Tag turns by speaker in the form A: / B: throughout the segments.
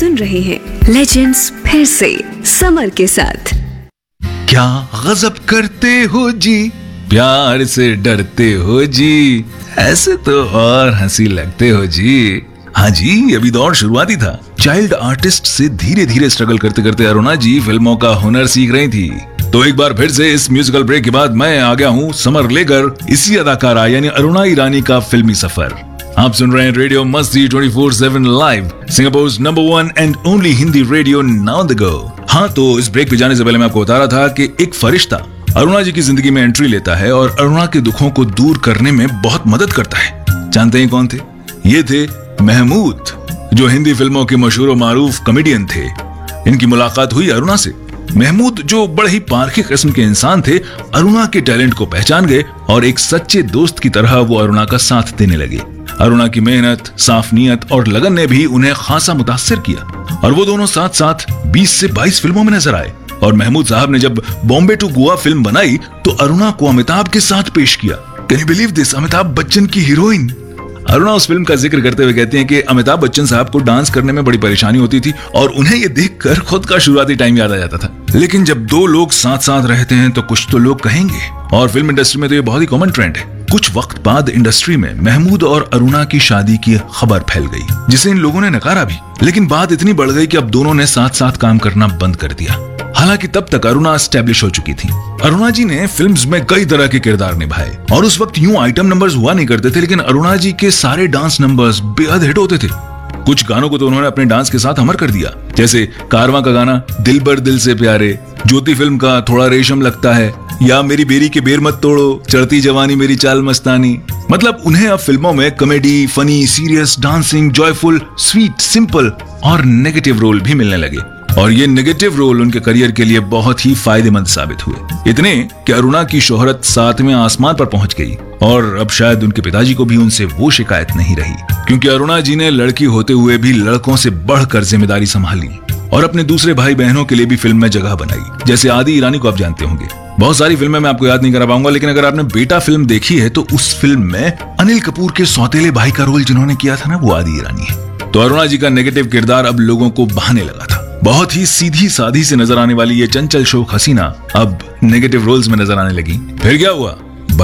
A: सुन रहे हैं लेजेंड्स फिर से समर के साथ।
B: क्या गजब करते हो जी, प्यार से डरते हो जी, ऐसे तो और हंसी लगते हो जी। हाँ जी, अभी दौर शुरुआती था। चाइल्ड आर्टिस्ट से धीरे धीरे स्ट्रगल करते करते अरुणा जी फिल्मों का हुनर सीख रही थी। तो एक बार फिर से इस म्यूजिकल ब्रेक के बाद मैं आ गया हूँ समर लेकर इसी अदाकारा यानी अरुणा ईरानी का फिल्मी सफर। आप सुन रहे हैं रेडियो मस्ती 24/7 live, Singapore number 1 and only Hindi radio now the go. हाँ, तो इस ब्रेक पे जाने से पहले मैं आपको बता रहा था कि एक फरिश्ता अरुणा जी की जिंदगी में एंट्री लेता है और अरुणा के दुखों को दूर करने में बहुत मदद करता है। जानते हैं कौन थे? ये थे महमूद, जो हिंदी फिल्मों के मशहूर और मारूफ कॉमेडियन थे। इनकी मुलाकात हुई अरुणा से। महमूद, जो बड़े ही पारखी किस्म के इंसान थे, अरुणा के टैलेंट को पहचान गए और एक सच्चे दोस्त की तरह वो अरुणा का साथ देने लगे। अरुणा की मेहनत, साफ नीयत और लगन ने भी उन्हें खासा मुतासिर किया और वो दोनों साथ साथ 20 से 22 फिल्मों में नजर आए। और महमूद साहब ने जब बॉम्बे टू गोवा फिल्म बनाई तो अरुणा को अमिताभ के साथ पेश किया। Can you believe this? Amitabh Bachchan की हीरोइन। अरुणा उस फिल्म का जिक्र करते हुए कहती हैं कि अमिताभ बच्चन साहब को डांस करने में बड़ी परेशानी होती थी और उन्हें ये देखकर खुद का शुरुआती टाइम याद आ जाता था। लेकिन जब दो लोग साथ साथ रहते हैं तो कुछ तो लोग कहेंगे, और फिल्म इंडस्ट्री में तो ये बहुत ही कॉमन ट्रेंड है। कुछ वक्त बाद इंडस्ट्री में महमूद और अरुणा की शादी की खबर फैल गई, जिसे इन लोगों ने नकारा भी। लेकिन बात इतनी बढ़ गई कि अब दोनों ने साथ साथ काम करना बंद कर दिया। हालांकि तब तक अरुणा एस्टेब्लिश हो चुकी थी। अरुणा जी ने फिल्म्स में कई तरह के किरदार निभाए और उस वक्त यूं आइटम नंबर्स हुआ नहीं करते थे, लेकिन अरुणा जी के सारे डांस नंबर्स बेहद हिट होते थे। कुछ गानों को तो उन्होंने अपने डांस के साथ अमर कर दिया, जैसे कारवां का गाना दिल बर दिल से प्यारे, ज्योति फिल्म का थोड़ा रेशम लगता है, या मेरी बेरी के बेर मत तोड़ो, चढ़ती जवानी मेरी चाल मस्तानी। मतलब उन्हें अब फिल्मों में comedy, funny, serious, dancing, joyful, sweet, simple और नेगेटिव रोल भी मिलने लगे। और ये नेगेटिव रोल उनके करियर के लिए बहुत ही फायदेमंद साबित हुए। इतने कि अरुणा की शोहरत 7वें आसमान पर पहुंच गई और अब शायद उनके पिताजी को भी उनसे वो शिकायत नहीं रही, क्योंकि अरुणा जी ने लड़की होते हुए भी लड़कों से बढ़कर जिम्मेदारी संभाली और अपने दूसरे भाई बहनों के लिए भी फिल्म में जगह बनाई। जैसे आदि ईरानी को आप जानते होंगे। बहुत सारी फिल्में मैं आपको याद नहीं करा पाऊंगा, लेकिन अगर आपने बेटा फिल्म देखी है तो उस फिल्म में अनिल कपूर के सौतेले भाई का रोल जिन्होंने किया था ना, वो आदि ईरानी है। तो अरुणा जी का नेगेटिव किरदार अब लोगों को बहाने लगा था। बहुत ही सीधी साधी से नजर आने वाली ये चंचल शोक हसीना अब नेगेटिव रोल्स में नजर आने लगी। फिर क्या हुआ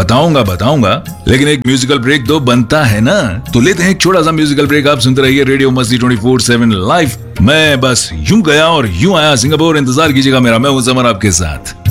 B: बताऊंगा, लेकिन एक म्यूजिकल ब्रेक तो बनता है ना। तो लेते हैं एक छोटा सा म्यूजिकल ब्रेक। आप सुनते रहिए रेडियो मस्ती 24/7 लाइव। मैं बस यूं गया और यूं आया सिंगापुर। इंतजार कीजिएगा मेरा, मैं हूं समर आपके साथ।